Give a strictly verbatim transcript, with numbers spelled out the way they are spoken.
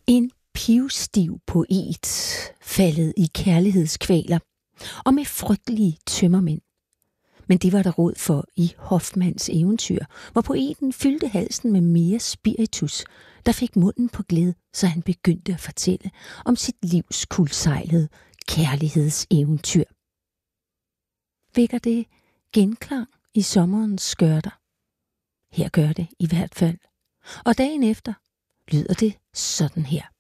En pivstiv poet faldet i kærlighedskvaler og med frygtelige tømmermænd. Men det var der råd for i Hoffmanns eventyr, hvor poeten fyldte halsen med mere spiritus, der fik munden på glæd, så han begyndte at fortælle om sit livs kuldsejlede kærlighedseventyr. Vækker det genklang i sommerens skørter? Her gør det i hvert fald. Og dagen efter lyder det sådan her.